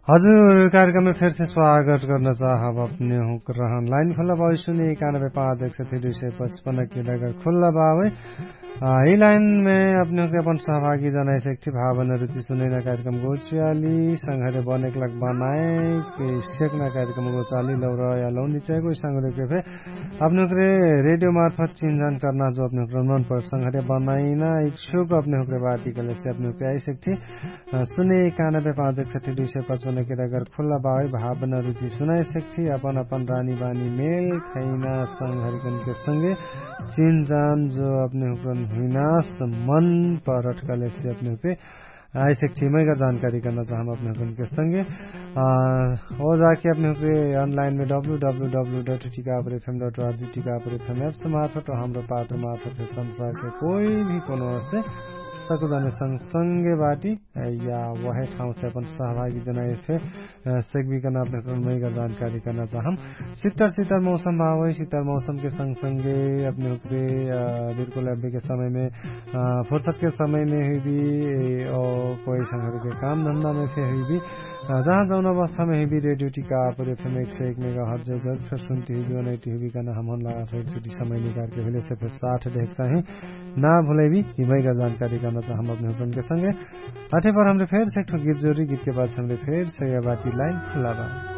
हजुर कार्यक्रम में फिर से स्वागत करना चाहब अपने रहन लाइन खुला बाव सुने 91.5 की लगर खुला बाव यही लाइन में अपने के अपन सहभागी जनाई सकती भावना रुचि सुने कार्यक्रम गोचियाली संघरे बने लग बनाए के शेखना कार्यक्रम गोचाली लौरा या लौनी चाहे कोई संघरे के फे अपने के रेडियो मार्फत चिंतन करना जो अपने मन पर संघरे बनाईना इच्छुक अपने के बात के से अपने के आई सकती सुने 91.5 के अगर खुला बावे भावना रुचि सुनाई सकती अपन अपन रानी बानी मेल खैना संघरिकन के संगे चिंतन जो अपने विनाश मन पर अटकले से अपने पे आई सकती मैं का जानकारी करना चाहूँ अपने के संगे हो जाके अपने पे ऑनलाइन में www.tikapurfm.org tikapurfm ऐप्स मार्फत और हाम्रो पात्र मार्फत संसार के कोई भी कोनो से सकु जाने संगे बाटी या वह ठाउँ से अपन सहभागी जनाए थे सेगवी करना अपने मैं का जानकारी करना चाहम शीतल मौसम भाव शीतल मौसम के संग संगे अपने बिल्कुल अभी के समय में फुर्सत के समय में हुई भी और कोई संघर्ष के काम धंधा में से हुई भी जहाँ जौन अवस्था में भी रेडियो टीकापुर एफएम 101 मेगाहर्ट्ज जब फिर सुनती हुई अनैती हुई का नाम लगा फिर छुट्टी समय निकाल के हिले से फिर 60 देख चाहे ना भूले भी हिमाई का जानकारी करना चाहम अपने के संगे अठे पर हमने फिर से गीत जोड़ी गीत के बाद हमने फिर से बाटी लाइन खुला